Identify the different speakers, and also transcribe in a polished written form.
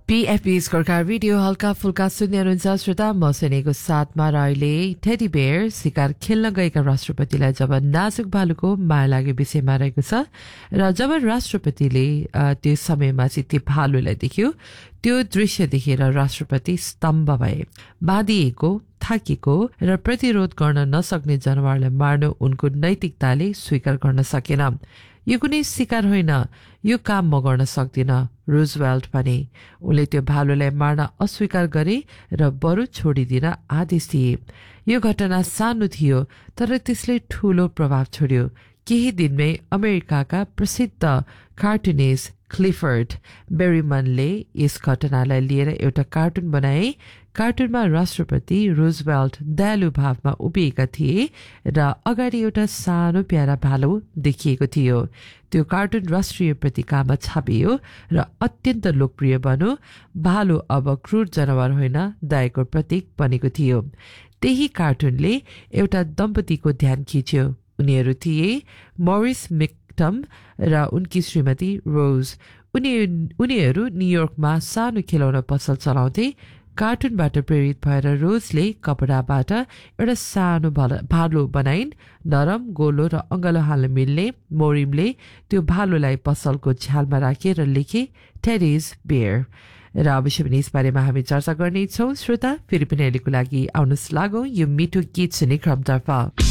Speaker 1: PFB's सरकार radio हल्का फुल्का सुन्नुहुन्छ श्रोता म सुनेको साथमा र अहिले टेडी बेयर शिकार खेल्न गएका राष्ट्रपतिलाई जब नाजुक भालुको माया लागे विषयमा रहेको छ र जब राष्ट्रपतिले त्यो समयमा चाहिँ त्यो भालुलाई देख्यो त्यो दृश्य देखेर राष्ट्रपति स्तम्भ भए बाँधिएको थाकेको र प्रतिरोध गर्न नसक्ने जनावरलाई मार्न उनको नैतिकताले स्वीकार गर्न सकेन यो कुनै शिकार होइन यो काम म गर्न सक्दिन रूजवेल्ट भने उनले त्यो भालुलाई मार्न अस्वीकार गरे र बरु छोडिदिन आदेश दिए यो घटना सानो थियो तर त्यसले ठूलो प्रभाव छोड्यो केही दिनमै अमेरिकाका प्रसिद्ध कार्टुनिस्ट क्लिफर्ड बेरिमनले यस घटनालाई लिएर एउटा कार्टुन बनाए कार्टुनमा राष्ट्रपति रूजवेल्ट दयालु भावमा उभिएका थिए र अगाडि एउटा सानो प्यारा भालु देखिएको थियो त्यो कार्टुन राष्ट्रिय पत्रिकामा छापियो र अत्यन्त लोकप्रिय बन्यो भालु अब क्रूर जनावर होइन दयाको प्रतीक बनेको थियो त्यही कार्टुनले एउटा दम्पतिको ध्यान खिच्यो उनीहरू थिए मोरिस मिक्टम र उनकी श्रीमती रोज उनीहरू न्युयोर्कमा सानो खेलौना पसल चलाउँथे कार्टुनबाट प्रेरित भएर रोजले कपडाबाट एउटा सानो भालु बनाइन् नरम गोलो र अङ्गालो हाल्न मिल्ने मोरिमले त्यो भालुलाई पसलको झ्यालमा राखेर लेखे टेडीज बेयर र अवश्य पनि यसबारेमा हामी चर्चा गर्नेछौँ श्रोता फेरि पनि अहिलेको लागि आउनुहोस् लागौँ यो मिठो गीत सुने क्रमतर्फ